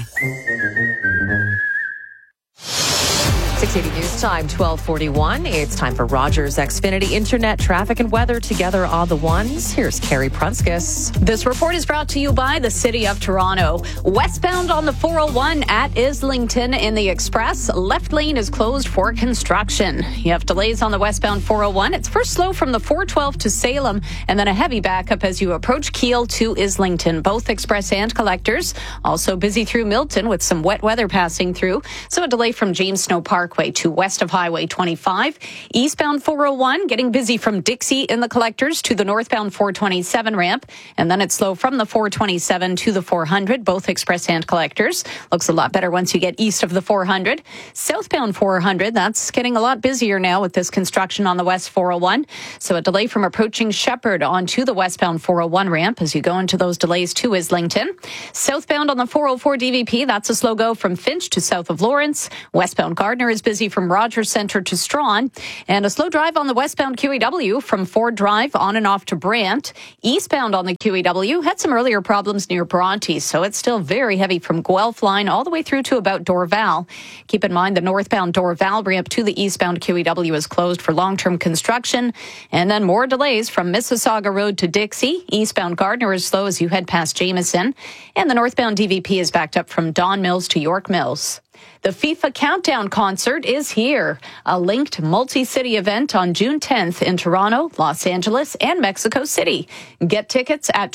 S4: 680 News Time, 1241. It's time for Rogers Xfinity Internet, traffic, and weather together on the ones. Here's Carrie Prunskis.
S9: This report is brought to you by the City of Toronto. Westbound on the 401 at Islington in the Express. Left lane is closed for construction. You have delays on the westbound 401. It's first slow from the 412 to Salem, and then a heavy backup as you approach Keele to Islington. Both express and collectors. Also busy through Milton with some wet weather passing through. So a delay from James Snow Parkway to west of Highway 25. Eastbound 401 getting busy from Dixie in the collectors to the northbound 427 ramp. And then it's slow from the 427 to the 400, both express and collectors. Looks a lot better once you get east of the 400. Southbound 400, that's getting a lot busier now with this construction on the west 401. So a delay from approaching Shepherd onto the westbound 401 ramp as you go into those delays to Islington. Southbound on the 404 DVP, that's a slow go from Finch to south of Lawrence. Westbound Gardner is busy from Rogers Centre to Strawn, and a slow drive on the westbound QEW from Ford Drive on and off to Brant. Eastbound on the QEW had some earlier problems near Bronte, so it's still very heavy from Guelph line all the way through to about Dorval. Keep in mind the northbound Dorval ramp to the eastbound QEW is closed for long-term construction, and then more delays from Mississauga Road to Dixie. Eastbound Gardner is slow as you head past Jameson, and the northbound DVP is backed up from Don Mills to York Mills. The FIFA Countdown concert is here, a linked multi-city event on June 10th in Toronto, Los Angeles, and Mexico City. Get tickets at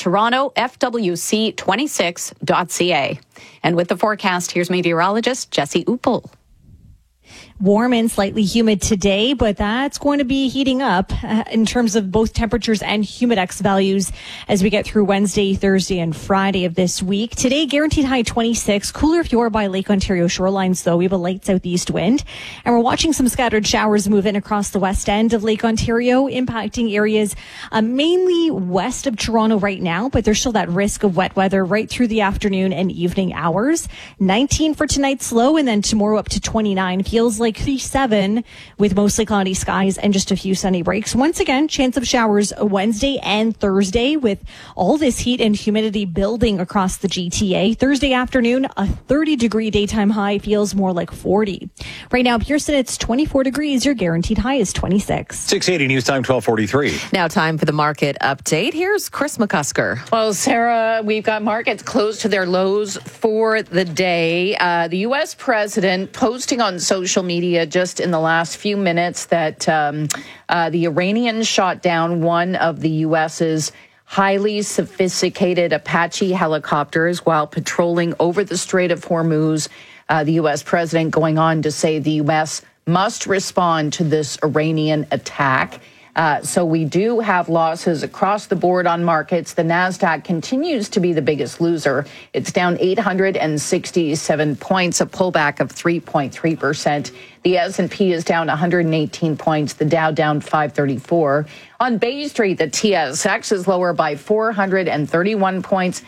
S9: torontofwc26.ca. And with the forecast, here's meteorologist Jesse Uppel.
S1: Warm and slightly humid today, but that's going to be heating up in terms of both temperatures and humidex values as we get through Wednesday, Thursday, and Friday of this week. Today, guaranteed high 26. Cooler if you're by Lake Ontario shorelines, though. We have a light southeast wind, and we're watching some scattered showers move in across the west end of Lake Ontario, impacting areas mainly west of Toronto right now, but there's still that risk of wet weather right through the afternoon and evening hours. 19 for tonight's low, and then tomorrow up to 29. Feels like 37 with mostly cloudy skies and just a few sunny breaks. Once again, chance of showers Wednesday and Thursday with all this heat and humidity building across the GTA. Thursday afternoon, a 30-degree daytime high feels more like 40. Right now, Pearson, it's 24 degrees. Your guaranteed high is 26.
S6: 680 News Time, 1243.
S4: Now time for the market update. Here's Chris McCusker.
S2: Well, Sarah, we've got markets close to their lows for the day. The U.S. president posting on social media just in the last few minutes that the Iranians shot down one of the U.S.'s highly sophisticated Apache helicopters while patrolling over the Strait of Hormuz. The U.S. president going on to say the U.S. must respond to this Iranian attack. So we do have losses across the board on markets. The NASDAQ continues to be the biggest loser. It's down 867 points, a pullback of 3.3%. The S&P is down 118 points, the Dow down 534. On Bay Street, the TSX is lower by 431 points,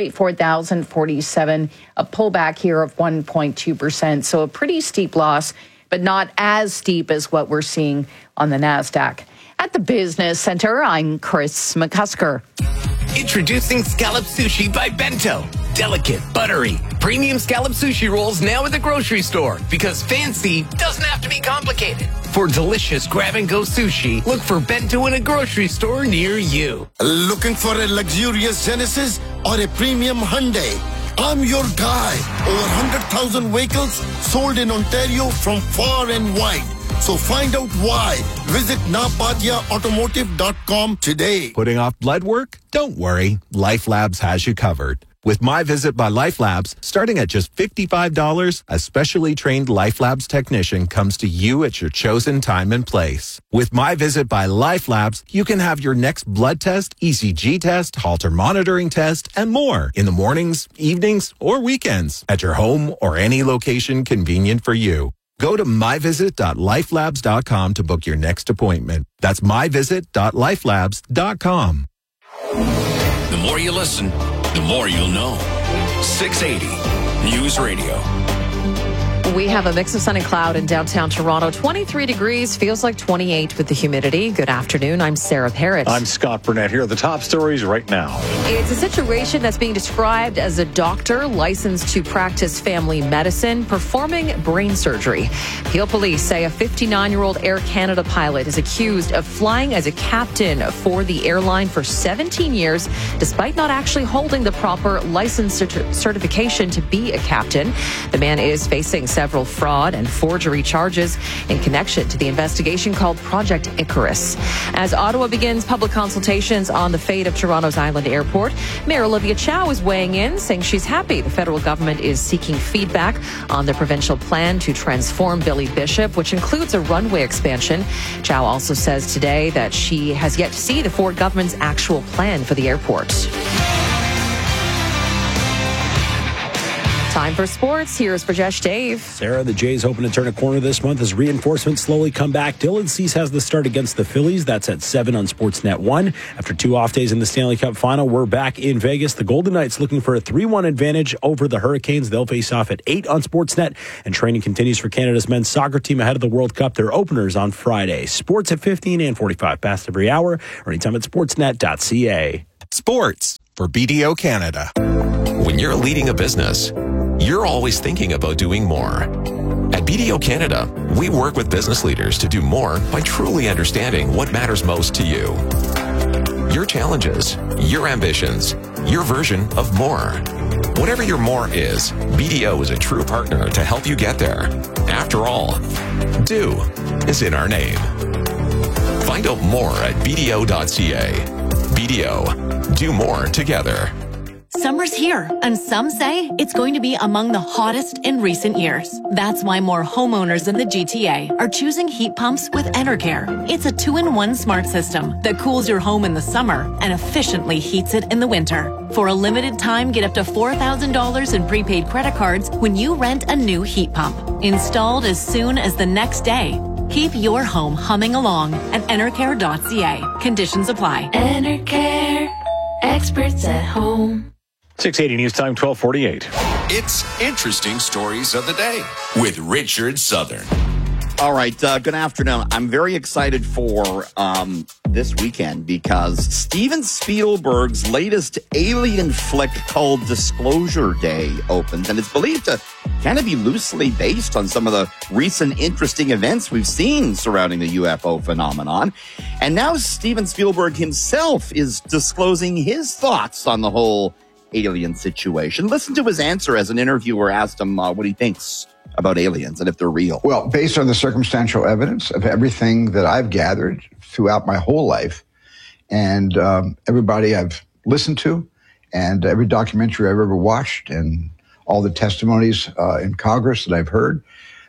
S2: 34,047, a pullback here of 1.2%. So a pretty steep loss, but not as steep as what we're seeing on the NASDAQ. At the Business Center, I'm Chris McCusker.
S7: Introducing Scallop Sushi by Bento. Delicate, buttery, premium scallop sushi rolls now at the grocery store because fancy doesn't have to be complicated. For delicious grab-and-go sushi, look for Bento in a grocery store near you.
S8: Looking for a luxurious Genesis or a premium Hyundai? I'm your guy. Over 100,000 vehicles sold in Ontario from far and wide. So find out why. Visit napadiaautomotive.com today.
S10: Putting off blood work? Don't worry. Life Labs has you covered. With My Visit by Life Labs, starting at just $55, a specially trained Life Labs technician comes to you at your chosen time and place. With My Visit by Life Labs, you can have your next blood test, ECG test, Holter monitoring test, and more in the mornings, evenings, or weekends at your home or any location convenient for you. Go to myvisit.lifelabs.com to book your next appointment. That's myvisit.lifelabs.com.
S3: The more you listen, the more you'll know. 680 News Radio.
S4: We have a mix of sun and cloud in downtown Toronto. 23 degrees, feels like 28 with the humidity. Good afternoon. I'm Sarah Parrott.
S6: I'm Scott Burnett. Here are the top stories right now.
S4: It's a situation that's being described as a doctor licensed to practice family medicine performing brain surgery. Peel police say a 59-year-old Air Canada pilot is accused of flying as a captain for the airline for 17 years, despite not actually holding the proper license certification to be a captain. The man is facing several fraud and forgery charges in connection to the investigation called Project Icarus. As Ottawa begins public consultations on the fate of Toronto's Island Airport, Mayor Olivia Chow is weighing in, saying she's happy the federal government is seeking feedback on the provincial plan to transform Billy Bishop, which includes a runway expansion. Chow also says today that she has yet to see the Ford government's actual plan for the airport. Time for sports. Here's Brajesh Dave.
S11: Sarah, the Jays hoping to turn a corner this month as reinforcements slowly come back. Dylan Cease has the start against the Phillies. That's at 7 on Sportsnet 1. After 2 off days in the Stanley Cup final, we're back in Vegas. The Golden Knights looking for a 3-1 advantage over the Hurricanes. They'll face off at 8 on Sportsnet. And training continues for Canada's men's soccer team ahead of the World Cup. Their openers on Friday. Sports at 15 and 45 past every hour or anytime at sportsnet.ca.
S10: Sports for BDO Canada.
S12: When you're leading a business, you're always thinking about doing more. At BDO Canada, we work with business leaders to do more by truly understanding what matters most to you. Your challenges, your ambitions, your version of more. Whatever your more is, BDO is a true partner to help you get there. After all, do is in our name. Find out more at BDO.ca. BDO, do more together.
S15: Summer's here, and some say it's going to be among the hottest in recent years. That's why more homeowners in the GTA are choosing heat pumps with Enercare. It's a 2-in-1 smart system that cools your home in the summer and efficiently heats it in the winter. For a limited time, get up to $4,000 in prepaid credit cards when you rent a new heat pump. Installed as soon as the next day. Keep your home humming along at Enercare.ca. Conditions apply.
S14: Enercare, experts at home.
S6: 680 News Time, 1248.
S3: It's Interesting Stories of the Day with Richard Southern.
S16: All right, good afternoon. I'm very excited for this weekend because Steven Spielberg's latest alien flick called Disclosure Day opens, and it's believed to kind of be loosely based on some of the recent interesting events we've seen surrounding the UFO phenomenon. And now Steven Spielberg himself is disclosing his thoughts on the whole alien situation. Listen to his answer as an interviewer asked him what he thinks about aliens and if they're real.
S18: Well, based on the circumstantial evidence of everything that I've gathered throughout my whole life and everybody I've listened to and every documentary I've ever watched and all the testimonies in Congress that I've heard,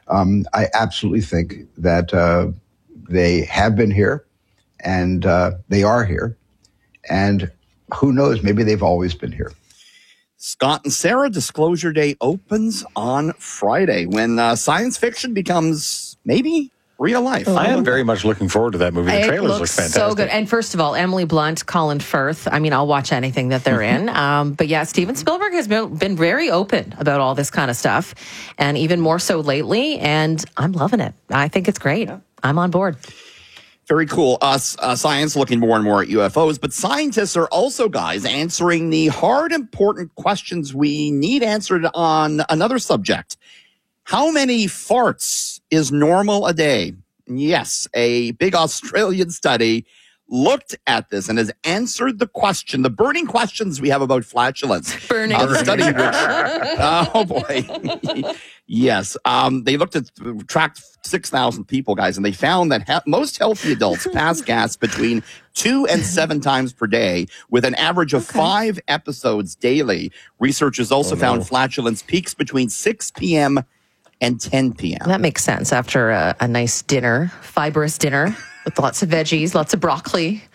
S18: I absolutely think that they have been here and they are here. And who knows, maybe they've always been here.
S16: Scott and Sarah, Disclosure Day opens on Friday when science fiction becomes maybe real life.
S6: I am very much looking forward to that movie. The trailers look fantastic.
S4: So good. And first of all, Emily Blunt, Colin Firth. I mean, I'll watch anything that they're in. But yeah, Steven Spielberg has been very open about all this kind of stuff, and even more so lately. And I'm loving it. I think it's great. Yeah. I'm on board.
S16: Very cool. Science looking more and more at UFOs, but scientists are also, guys, answering the hard, important questions we need answered on another subject. How many farts is normal a day? Yes, a big Australian study looked at this and has answered the question, the burning questions we have about flatulence.
S4: Burning.
S16: The study which, oh boy. Yes. They tracked 6,000 people, guys, and they found that most healthy adults pass gas between 2 and 7 times per day with an average of 5 episodes daily. Researchers also found flatulence peaks between 6 p.m. and 10 p.m.
S4: That makes sense after a nice dinner, fibrous dinner with lots of veggies, lots of broccoli.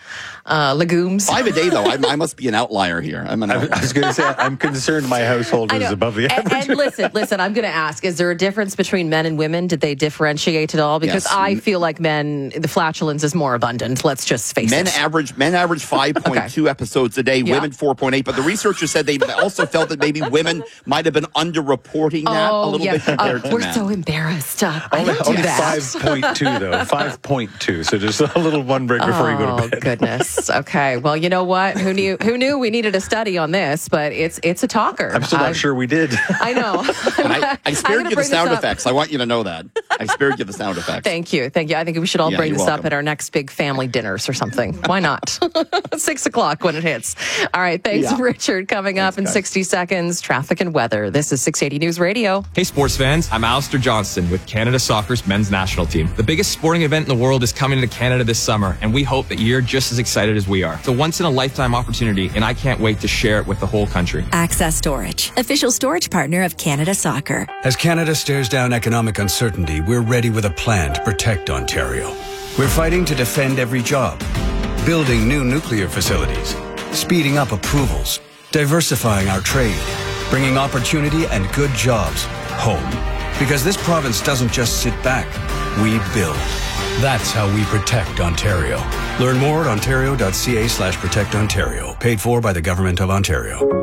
S4: legumes.
S16: 5 a day, though. I must be an outlier here. I
S6: was going to say, I'm concerned my household is above the average.
S4: And listen, I'm going to ask, is there a difference between men and women? Did they differentiate at all? Because
S16: Yes.
S4: I feel like men, the flatulence is more abundant. Let's just face
S16: Men
S4: it.
S16: average 5.2 episodes a day, women 4.8. But the researchers said they also felt that maybe women might have been underreporting that a little bit compared to
S4: We're
S16: men.
S4: so embarrassed. I
S6: Only
S4: don't do that.
S6: 5.2, though. 5.2. So just a little one break before you go to bed.
S4: Oh, goodness. Okay. Well, you know what? Who knew we needed a study on this? But it's a talker.
S6: I'm still not sure we did.
S4: I know.
S16: And I spared you the sound effects. I want you to know that. I spared you the sound effects.
S4: Thank you. I think we should all bring
S16: you're
S4: this
S16: welcome.
S4: up at our next big family dinners or something. Why not? 6 o'clock when it hits. All right. Thanks, Richard. Coming up in 60 seconds, traffic and weather. This is 680 News Radio.
S13: Hey, sports fans. I'm Alistair Johnston with Canada Soccer's men's national team. The biggest sporting event in the world is coming to Canada this summer, and we hope that you're just as excited as we are. It's a once-in-a-lifetime opportunity, and I can't wait to share it with the whole country.
S17: Access Storage, official storage partner of Canada Soccer.
S19: As Canada stares down economic uncertainty, we're ready with a plan to protect Ontario. We're fighting to defend every job, building new nuclear facilities, speeding up approvals, diversifying our trade, bringing opportunity and good jobs home. Because this province doesn't just sit back, we build. That's how we protect Ontario. Learn more at ontario.ca/protect Ontario. Paid for by the Government of Ontario.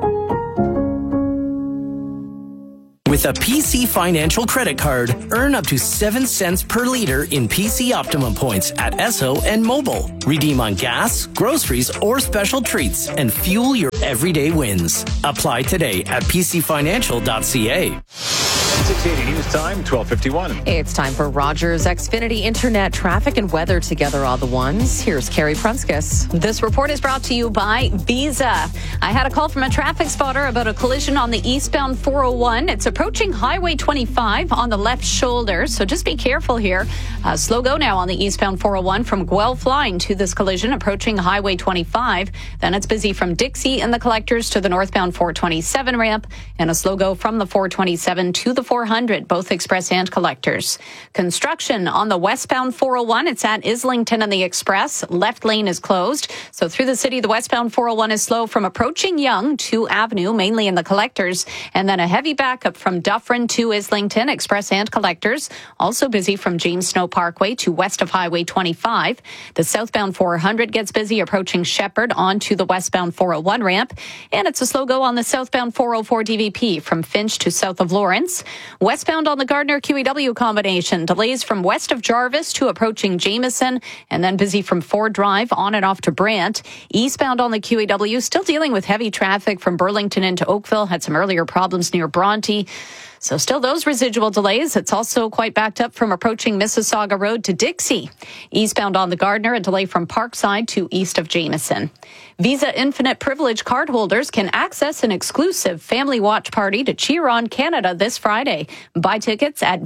S20: With a PC Financial credit card, earn up to 7 cents per liter in PC Optimum points at Esso and Mobile. Redeem on gas, groceries, or special treats and fuel your everyday wins. Apply today at pcfinancial.ca.
S6: 680 News Time, 12:51.
S4: It's time for Rogers Xfinity Internet traffic and weather together all the ones. Here's Carrie Prunskis.
S9: This report is brought to you by Visa. I had a call from a traffic spotter about a collision on the eastbound 401. It's approaching Highway 25 on the left shoulder, so just be careful here. Slow go now on the eastbound 401 from Guelph line to this collision approaching Highway 25. Then it's busy from Dixie and the collectors to the northbound 427 ramp, and a slow go from the 427 to the 400, both express and collectors. Construction on the westbound 401. It's at Islington and the Express. Left lane is closed. So through the city, the westbound 401 is slow from approaching Yonge to Avenue, mainly in the collectors. And then a heavy backup from Dufferin to Islington, express and collectors. Also busy from James Snow Parkway to west of Highway 25. The southbound 400 gets busy approaching Shepherd onto the westbound 401 ramp. And it's a slow go on the southbound 404 DVP from Finch to south of Lawrence. Westbound on the Gardner QEW combination, delays from west of Jarvis to approaching Jameson, and then busy from Ford Drive on and off to Brant. Eastbound on the QEW, still dealing with heavy traffic from Burlington into Oakville, had some earlier problems near Bronte. So still those residual delays. It's also quite backed up from approaching Mississauga Road to Dixie. Eastbound on the Gardner, a delay from Parkside to east of Jameson. Visa Infinite Privilege cardholders can access an exclusive family watch party to cheer on Canada this Friday. Buy tickets at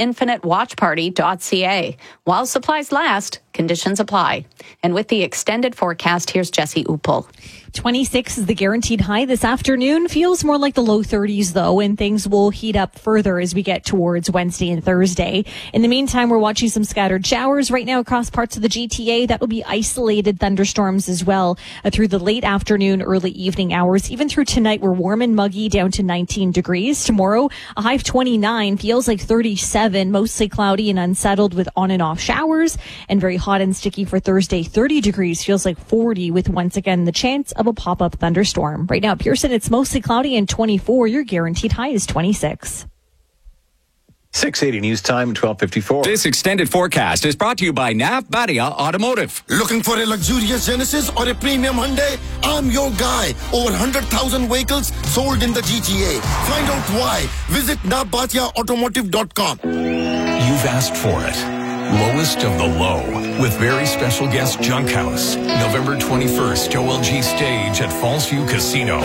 S9: visainfinitewatchparty.ca. While supplies last, conditions apply. And with the extended forecast, here's Jesse Uppel.
S1: 26 is the guaranteed high this afternoon. Feels more like the low 30s, though, and things will heat up further as we get towards Wednesday and Thursday. In the meantime, we're watching some scattered showers right now across parts of the GTA. That will be isolated thunderstorms as well through the late afternoon, early evening hours. Even through tonight, we're warm and muggy down to 19 degrees. Tomorrow, a high of 29, feels like 37, mostly cloudy and unsettled with on and off showers, and very hot and sticky for Thursday. 30 degrees, feels like 40 with once again the chance of a pop-up thunderstorm. Right now, Pearson, it's mostly cloudy and 24. Your guaranteed high is 26.
S6: 680 News Time, 12:54.
S21: This extended forecast is brought to you by Nav Badia Automotive.
S8: Looking for a luxurious Genesis or a premium Hyundai? I'm your guy. Over 100,000 vehicles sold in the GTA. Find out why. Visit navbatiaautomotive.com.
S22: You've asked for it. Lowest of the low with very special guest Junk House. November 21st, OLG Stage at Fallsview Casino.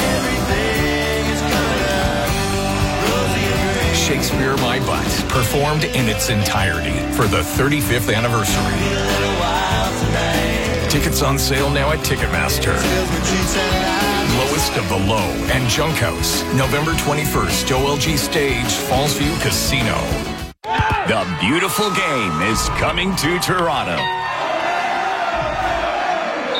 S22: Shakespeare My Butt, performed in its entirety for the 35th anniversary. Tickets on sale now at Ticketmaster. Lowest of the Low and Junk House, November 21st, OLG Stage, Fallsview Casino.
S3: The beautiful game is coming to Toronto.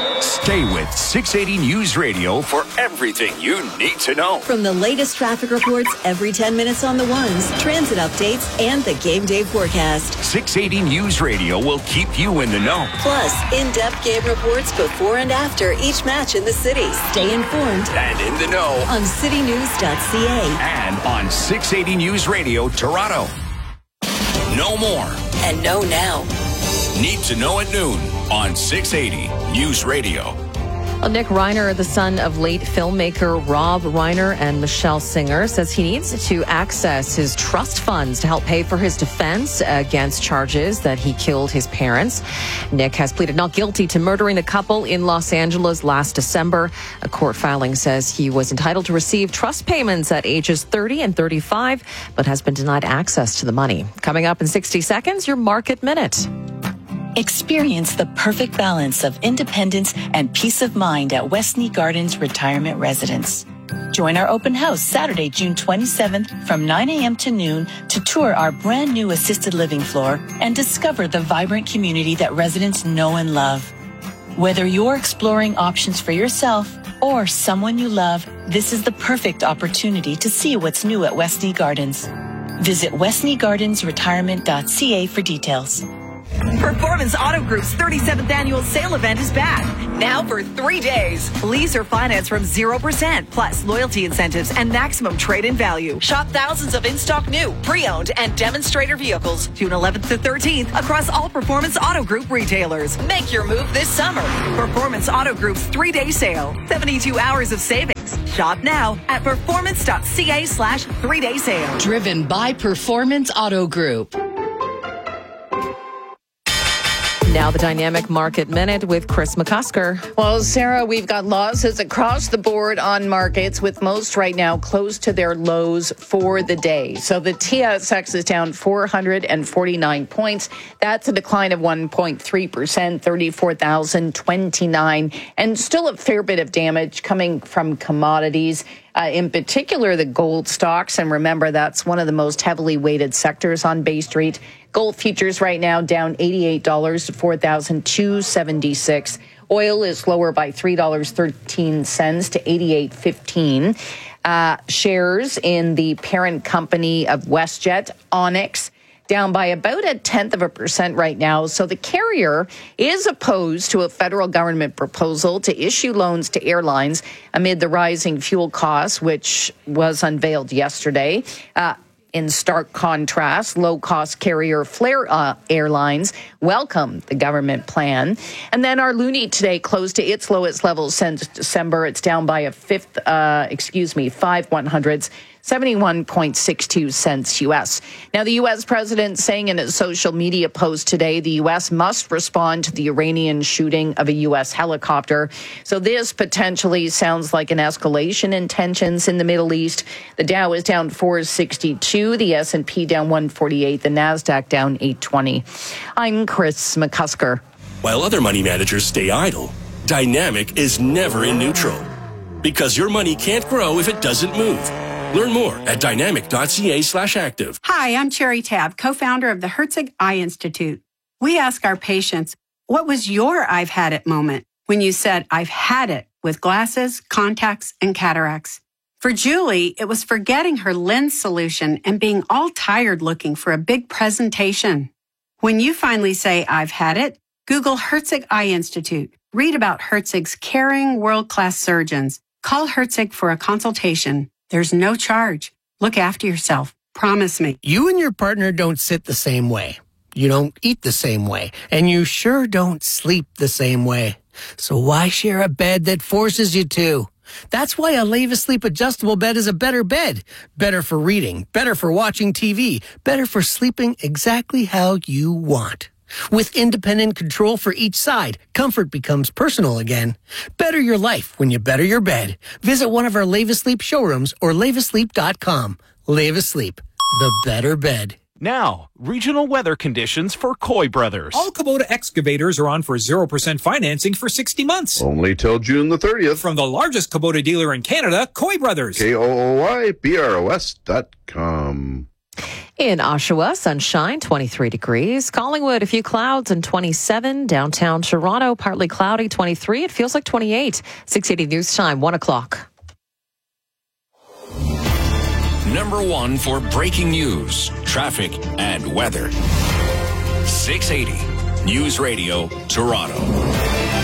S3: Stay with 680 News Radio for everything you need to know.
S14: From the latest traffic reports every 10 minutes on the ones, transit updates, and the game day forecast.
S3: 680 News Radio will keep you in the know.
S14: Plus, in-depth game reports before and after each match in the city. Stay informed
S3: and in the know
S14: on citynews.ca
S3: and on 680 News Radio Toronto. Know more
S14: and know now.
S3: Need to know at noon on 680 News Radio.
S4: Well, Nick Reiner, the son of late filmmaker Rob Reiner and Michelle Singer, says he needs to access his trust funds to help pay for his defense against charges that he killed his parents. Nick has pleaded not guilty to murdering the couple in Los Angeles last December. A court filing says he was entitled to receive trust payments at ages 30 and 35, but has been denied access to the money. Coming up in 60 seconds, your Market Minute.
S2: Experience the perfect balance of independence and peace of mind at Westney Gardens Retirement Residence. Join our open house Saturday, June 27th from 9 a.m. to noon to tour our brand new assisted living floor and discover the vibrant community that residents know and love. Whether you're exploring options for yourself or someone you love, this is the perfect opportunity to see what's new at Westney Gardens. Visit westneygardensretirement.ca for details.
S5: Performance Auto Group's 37th annual sale event is back. Now for 3 days. Lease or finance from 0%, plus loyalty incentives and maximum trade-in value. Shop thousands of in-stock new, pre-owned, and demonstrator vehicles June 11th to 13th across all Performance Auto Group retailers. Make your move this summer. Performance Auto Group's 3-day sale. 72 hours of savings. Shop now at performance.ca/3-day sale.
S23: Driven by Performance Auto Group.
S4: Now the Dynamic Market Minute with Chris McCusker.
S24: Well, Sarah, we've got losses across the board on markets, with most right now close to their lows for the day. So the TSX is down 449 points. That's a decline of 1.3%, 34,029, and still a fair bit of damage coming from commodities. In particular, the gold stocks. And remember, that's one of the most heavily weighted sectors on Bay Street. Gold futures right now down $88 to $4,276. Oil is lower by $3.13 to $88.15. Shares in the parent company of WestJet, Onyx, down by about 0.1% right now. So the carrier is opposed to a federal government proposal to issue loans to airlines amid the rising fuel costs, which was unveiled yesterday. In stark contrast, low-cost carrier Flair Airlines welcomed the government plan. And then our loonie today closed to its lowest level since December. It's down by 5/100ths, 71.62 cents U.S. Now, the U.S. president saying in his social media post today, the U.S. must respond to the Iranian shooting of a U.S. helicopter. So this potentially sounds like an escalation in tensions in the Middle East. The Dow is down 462, the S&P down 148, the NASDAQ down 820. I'm Chris McCusker.
S25: While other money managers stay idle, Dynamic is never in neutral, because your money can't grow if it doesn't move. Learn more at dynamic.ca/active.
S26: Hi, I'm Cherry Tabb, co-founder of the Herzig Eye Institute. We ask our patients, what was your I've had it moment when you said, I've had it with glasses, contacts, and cataracts? For Julie, it was forgetting her lens solution and being all tired looking for a big presentation. When you finally say, I've had it, Google Herzig Eye Institute. Read about Herzig's caring, world-class surgeons. Call Herzig for a consultation. There's no charge. Look after yourself. Promise me.
S27: You and your partner don't sit the same way. You don't eat the same way. And you sure don't sleep the same way. So why share a bed that forces you to? That's why a Leva Sleep adjustable bed is a better bed. Better for reading, better for watching TV, better for sleeping exactly how you want. With independent control for each side, comfort becomes personal again. Better your life when you better your bed. Visit one of our Leva Sleep showrooms or levasleep.com. Leva Sleep, the better bed.
S28: Now, regional weather conditions for Coy Brothers.
S29: All Kubota excavators are on for 0% financing for 60 months.
S30: Only till June the 30th.
S29: From the largest Kubota dealer in Canada, Coy Brothers.
S30: KOOYBROS.com.
S4: In Oshawa, sunshine, 23 degrees. Collingwood, a few clouds and 27. Downtown Toronto, partly cloudy, 23. It feels like 28. 680 News Time, 1 o'clock.
S3: Number one for breaking news, traffic, and weather. 680 News Radio, Toronto.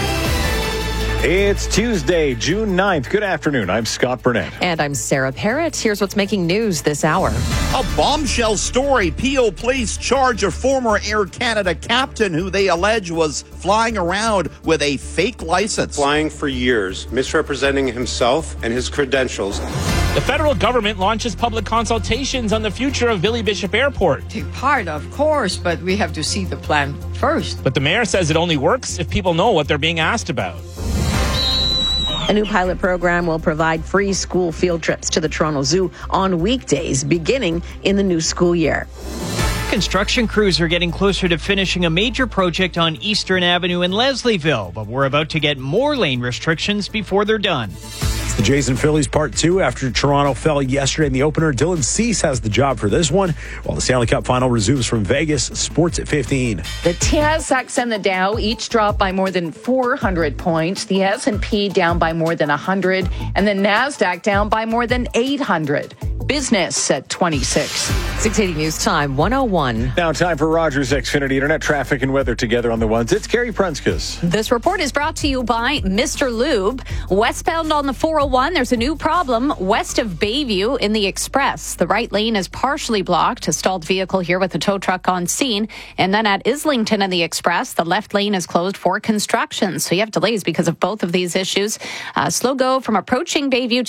S6: It's Tuesday, June 9th. Good afternoon. I'm Scott Burnett.
S4: And I'm Sarah Parrott. Here's what's making news this hour.
S7: A bombshell story. Peel police charge a former Air Canada captain who they allege was flying around with a fake license.
S10: Flying for years, misrepresenting himself and his credentials.
S28: The federal government launches public consultations on the future of Billy Bishop Airport.
S11: Take part, of course, but we have to see the plan first.
S28: But the mayor says it only works if people know what they're being asked about.
S12: A new pilot program will provide free school field trips to the Toronto Zoo on weekdays beginning in the new school year.
S13: Construction crews are getting closer to finishing a major project on Eastern Avenue in Leslieville, but we're about to get more lane restrictions before they're done.
S15: The Jays and Phillies Part 2 after Toronto fell yesterday in the opener. Dylan Cease has the job for this one, while the Stanley Cup Final resumes from Vegas. Sports at 15.
S24: The TSX and the Dow each dropped by more than 400 points. The S&P down by more than 100, and the NASDAQ down by more than 800. Business at 26.
S4: 680 News Time, 101.
S6: Now time for Rogers Xfinity Internet traffic and weather together on the ones. It's Carrie Prunskis.
S9: This report is brought to you by Mr. Lube. Westbound on the 401, there's a new problem west of Bayview in the Express. The right lane is partially blocked. A stalled vehicle here with a tow truck on scene. And then at Islington and the Express, the left lane is closed for construction. So you have delays because of both of these issues. Slow go from approaching Bayview